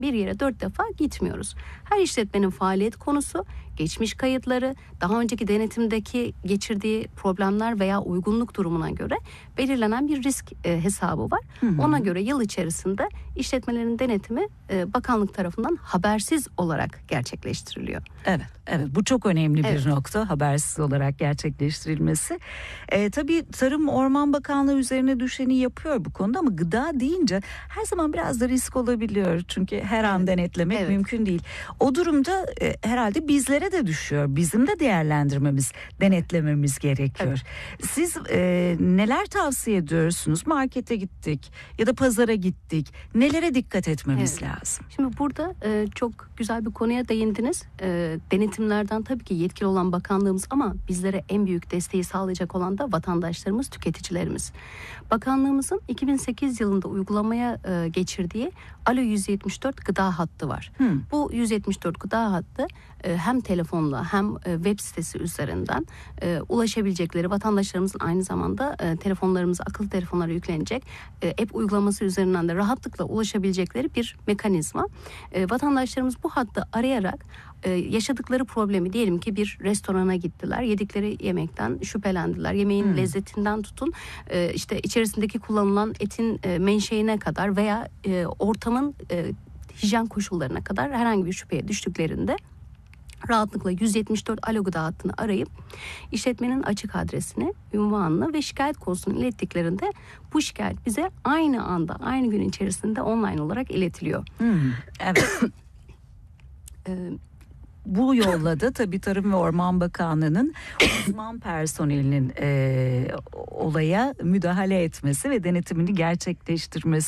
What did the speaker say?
bir yere 4 defa gitmiyoruz. Her işletmenin faaliyet konusu, geçmiş kayıtları, daha önceki denetimdeki geçirdiği problemler veya uygunluk durumuna göre belirlenen bir risk hesabı var. Ona göre yıl içerisinde işletmelerin denetimi bakanlık tarafından habersiz olarak gerçekleştiriliyor. Evet, bu çok önemli bir nokta, habersiz olarak gerçekleştirilmesi. Tabii Tarım Orman Bakanlığı üzerine düşeni yapıyor bu konuda ama gıda deyince her zaman biraz da risk olabiliyor. Çünkü her an denetlemek mümkün değil. O durumda herhalde bizlere de düşüyor. Bizim de değerlendirmemiz, denetlememiz gerekiyor. Siz neler tavsiye ediyorsunuz? Markete gittik ya da pazara gittik. Nelere dikkat etmemiz lazım? Şimdi burada çok güzel bir konuya değindiniz. Denetimlerden tabii ki yetkili olan bakanlığımız ama bizlere en büyük desteği sağlayacak olan da vatandaşlarımız, tüketicilerimiz. Bakanlığımızın 2008 yılında uygulamaya geçirdiği Alo 174 gıda hattı var. Bu 174 gıda hattı hem telefonla hem web sitesi üzerinden ulaşabilecekleri, vatandaşlarımızın aynı zamanda telefonlarımıza, akıllı telefonlara yüklenecek app uygulaması üzerinden de rahatlıkla ulaşabilecekleri bir mekanizma. Vatandaşlarımız bu hattı arayarak yaşadıkları problemi, diyelim ki bir restorana gittiler, yedikleri yemekten şüphelendiler, yemeğin lezzetinden tutun işte içerisindeki kullanılan etin menşeine kadar veya ortamın hijyen koşullarına kadar herhangi bir şüpheye düştüklerinde rahatlıkla 174 Alo Gıda hattını arayıp işletmenin açık adresini, ünvanını ve şikayet konusunu ilettiklerinde bu şikayet bize aynı anda, aynı gün içerisinde online olarak iletiliyor. Evet. Bu yolla da tabii Tarım ve Orman Bakanlığı'nın uzman personelinin olaya müdahale etmesi ve denetimini gerçekleştirmesi